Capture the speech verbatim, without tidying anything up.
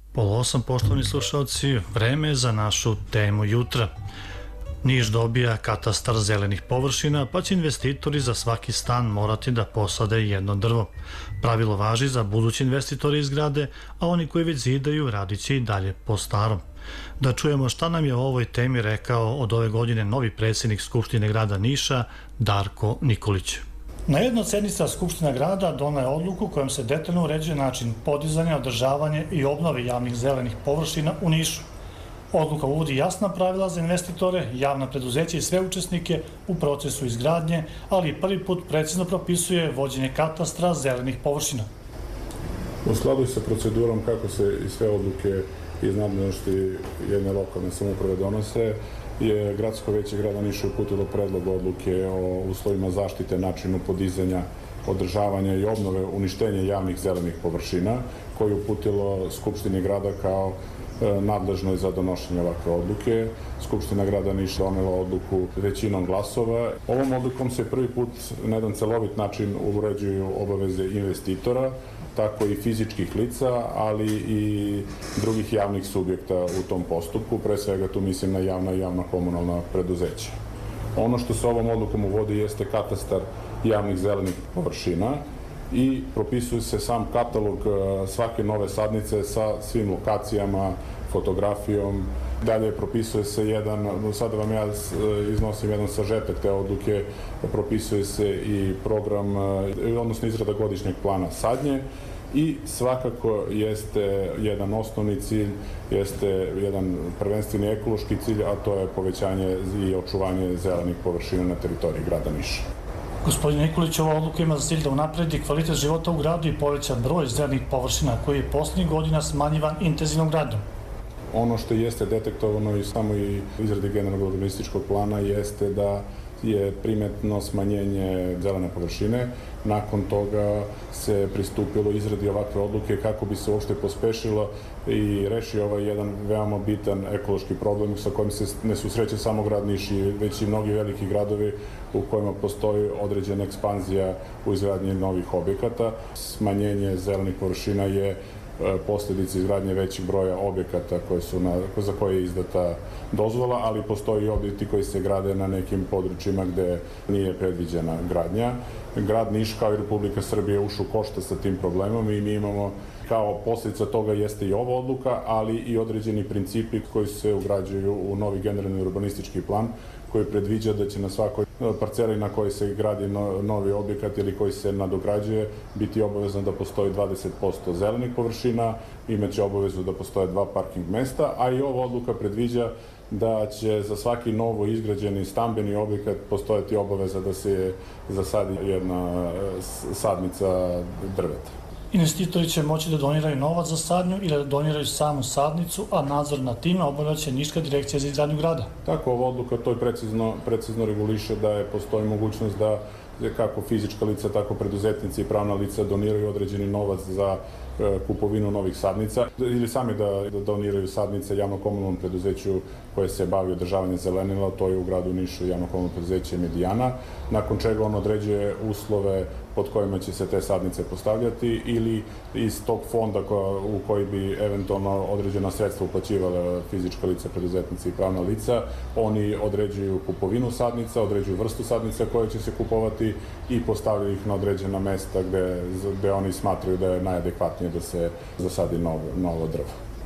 Pola osam, poštovani slušalci, vreme je za našu temu jutra. Niš dobija katastar zelenih površina, pa će investitori za svaki stan morati da posade jedno drvo. Pravilo važi za buduće investitore iz grade, a oni koji već zidaju radit će i dalje po starom. Da čujemo šta nam je o ovoj temi rekao od ove godine novi predsjednik Skupštine grada Niša, Darko Nikolić. Na jednoj od sednica Skupština grada donela je odluku kojom se detaljno uređuje način podizanja, održavanja i obnove javnih zelenih površina u Nišu. Odluka uvodi jasna pravila za investitore, javna preduzeća i sve učesnike u procesu izgradnje, ali prvi put precizno propisuje vođenje katastra zelenih površina. U skladu sa procedurom kako se i sve odluke iz nadležnosti jedne lokalne samouprave donose, je Gradsko veće grada Niša uputilo predlog odluke o uslovima zaštite, načinu podizanja, održavanja i obnove uništenja javnih zelenih površina, koje je uputilo Skupštini grada kao nadležno za donošenje ovakve odluke. Skupština grada Niša donela odluku većinom glasova. Ovom odlukom se prvi put na jedan celovit način uređuju obaveze investitora, tako i fizičkih lica, ali i drugih javnih subjekta u tom postupku. Pre svega tu mislim na javna i javna komunalna preduzeća. Ono što se ovom odlukom uvodi jeste katastar javnih zelenih površina i propisuje se sam katalog svake nove sadnice sa svim lokacijama, fotografijom. Dalje propisuje se jedan, sada vam ja iznosim jedan sažetak te odluke, propisuje se i program, odnosno izrada godišnjeg plana sadnje i svakako jeste jedan osnovni cilj, jeste jedan prvenstveni ekološki cilj, a to je povećanje i očuvanje zelenih površina na teritoriji grada Niša. Gospodin Nikolić, ova odluka ima za cilj da unapredi kvalitet života u gradu i poveća broj zelenih površina koji je poslednjih godina smanjivan intenzivnom gradnjom. Ono što jeste detektovano i samo i izradi generalnog urbanističkog plana jeste da je primetno smanjenje zelene površine. Nakon toga se pristupilo izradi ovakve odluke kako bi se uopšte pospešilo i rešio ovaj jedan veoma bitan ekološki problem sa kojim se ne susreće samo grad Niš, već i mnogi veliki gradovi u kojima postoji određena ekspanzija u izgradnji novih objekata. Smanjenje zelenih površina je posljedice izgradnje većih broja objekata koje su na, za koje je izdata dozvola, ali postoji i objekti koji se grade na nekim područjima gde nije predviđena gradnja. Grad Niš kao i Republika Srbije ušu košta sa tim problemom i mi imamo kao posljedica toga jeste i ova odluka, ali i određeni principi koji se ugrađuju u novi generalni urbanistički plan koji predviđa da će na svakoj parceli na kojoj se gradi novi objekat ili koji se nadograđuje biti obavezno da postoji dvadeset posto zelenih površina, imaće obavezu da postoje dva parking mesta, a i ova odluka predviđa da će za svaki novo izgrađeni stambeni objekat postojati obaveza da se zasadi jedna sadnica drveta. Investitori će moći da doniraju novac za sadnju ili da doniraju samu sadnicu, a nadzor nad time obavljaće Niška direkcija za izgradnju grada. Tako, ova odluka to precizno, precizno reguliše da je postoji mogućnost da kako fizička lica, tako preduzetnici i pravna lica doniraju određeni novac za kupovinu novih sadnica ili sami da doniraju sadnice javno-komunalnom preduzeću koje se bavi održavanjem zelenila, to je u gradu Nišu javno-komunalno preduzeće Medijana, nakon čega on određuje uslove pod kojima će se te sadnice postavljati ili iz tog fonda u koji bi eventualno određena sredstva uplaćivala fizička lica, preduzetnici i pravna lica, oni određuju kupovinu sadnica, određuju vrstu sadnica koje će se kupovati i postavljaju ih na određena mesta gde, gde oni smatraju da je najadekvatnije da se zasadi novo, novo drvo.